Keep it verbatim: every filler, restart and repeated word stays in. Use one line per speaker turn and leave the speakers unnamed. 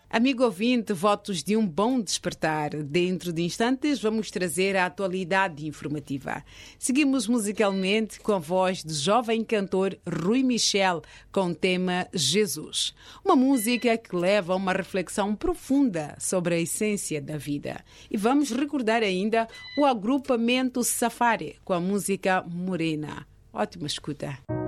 Amigo ouvinte, votos de um bom despertar. Dentro de instantes vamos trazer a atualidade informativa. Seguimos musicalmente com a voz do jovem cantor Rui Michel com o tema Jesus. Uma música que leva a uma reflexão profunda sobre a essência da vida. E vamos recordar ainda o agrupamento Safari com a música Morena. Ótima escuta.